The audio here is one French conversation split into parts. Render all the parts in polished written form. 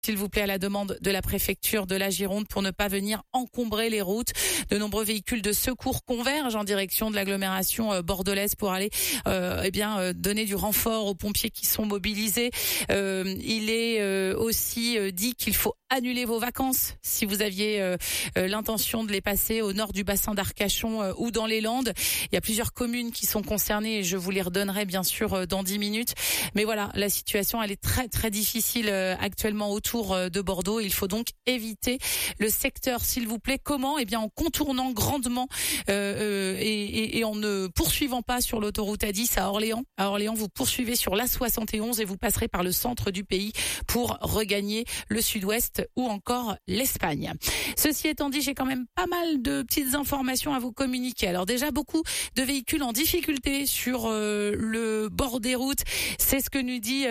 s'il vous plaît, à la demande de la préfecture de la Gironde pour ne pas venir encombrer les routes. De nombreux véhicules de secours convergent en direction de l'agglomération bordelaise pour aller donner du renfort aux pompiers qui sont mobilisés. Il est aussi dit qu'il faut annuler vos vacances si vous aviez l'intention de les passer au nord du bassin d'Arcachon ou dans les Landes. Il y a plusieurs communes qui sont concernées et je vous les redonnerai bien sûr dans 10 minutes. Mais voilà, la situation elle est très très difficile actuellement autour de Bordeaux. Il faut donc éviter le secteur, s'il vous plaît. Comment ? Eh bien, en contournant grandement et en ne poursuivant pas sur l'autoroute A10 à Orléans. À Orléans, vous poursuivez sur l'A71 et vous passerez par le centre du pays pour regagner le sud-ouest ou encore l'Espagne. Ceci étant dit, j'ai quand même pas mal de petites informations à vous communiquer. Alors déjà, beaucoup de véhicules en difficulté sur le bord des routes. C'est ce que nous dit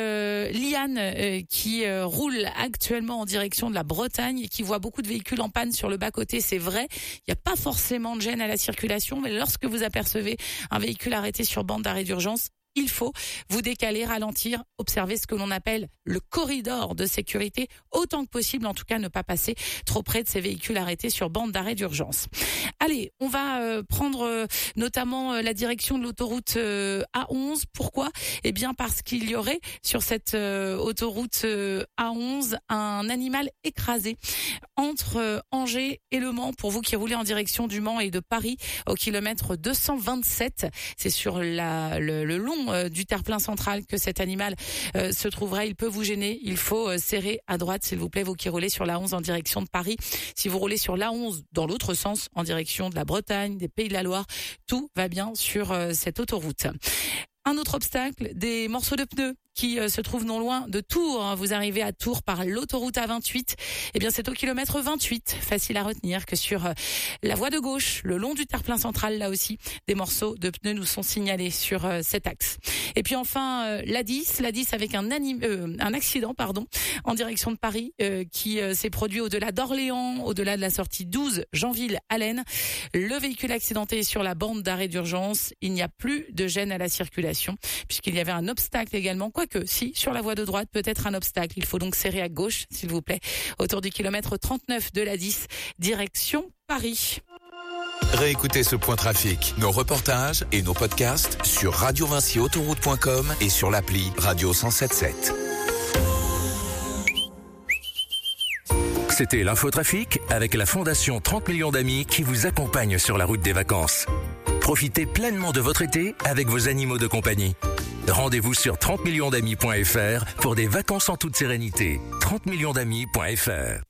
Liane qui roule actuellement en direction de la Bretagne et qui voit beaucoup de véhicules en panne sur le bas-côté. C'est vrai, il n'y a pas forcément de gêne à la circulation, mais lorsque vous apercevez un véhicule arrêté sur bande d'arrêt d'urgence, il faut vous décaler, ralentir, observer ce que l'on appelle le corridor de sécurité, autant que possible, en tout cas ne pas passer trop près de ces véhicules arrêtés sur bande d'arrêt d'urgence. Allez, on va prendre notamment la direction de l'autoroute A11. Pourquoi ? Eh bien parce qu'il y aurait sur cette autoroute A11 un animal écrasé entre Angers et Le Mans. Pour vous qui roulez en direction du Mans et de Paris au kilomètre 227, c'est sur le long du terre-plein central que cet animal se trouverait. Il peut vous gêner. Il faut serrer à droite, s'il vous plaît, vous qui roulez sur l'A11 en direction de Paris. Si vous roulez sur l'A11 dans l'autre sens, en direction de la Bretagne, des Pays de la Loire, tout va bien sur cette autoroute. Un autre obstacle, des morceaux de pneus qui se trouvent non loin de Tours. Vous arrivez à Tours par l'autoroute A28. Eh bien, c'est au kilomètre 28. Facile à retenir que sur la voie de gauche, le long du terre-plein central, là aussi, des morceaux de pneus nous sont signalés sur cet axe. Et puis enfin, l'A10 avec un accident, en direction de Paris, qui s'est produit au-delà d'Orléans, au-delà de la sortie 12 Janville-Allen. Le véhicule accidenté est sur la bande d'arrêt d'urgence. Il n'y a plus de gêne à la circulation, puisqu'il y avait un obstacle également. Quoique, si, sur la voie de droite, peut-être un obstacle. Il faut donc serrer à gauche, s'il vous plaît, autour du kilomètre 39 de l'A10, direction Paris. Réécoutez ce point trafic, nos reportages et nos podcasts sur radiovinciautoroute.com et sur l'appli Radio 107.7. C'était l'infotrafic avec la Fondation 30 millions d'amis qui vous accompagne sur la route des vacances. Profitez pleinement de votre été avec vos animaux de compagnie. Rendez-vous sur 30millionsdamis.fr pour des vacances en toute sérénité. 30millionsdamis.fr